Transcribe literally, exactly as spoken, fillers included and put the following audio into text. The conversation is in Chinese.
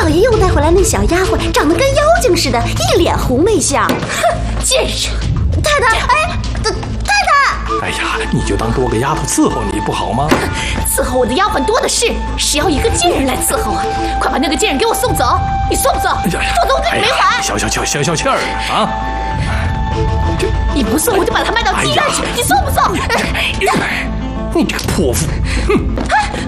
老爷又带回来那小丫鬟，长得跟妖精似的，一脸狐媚相。哼， 贱人！ 太太，哎，太太！ 哎呀，你就当多个丫头伺候你不好吗？ 伺候我的丫鬟多的是，谁要一个贱人来伺候啊？快把那个贱人给我送走！你送不送？ 哎呀， 否则我跟你没完！ 消消气，消消气儿啊！ 这你不送，我就把他卖到妓院去！你送不送？ 你这泼妇！哼！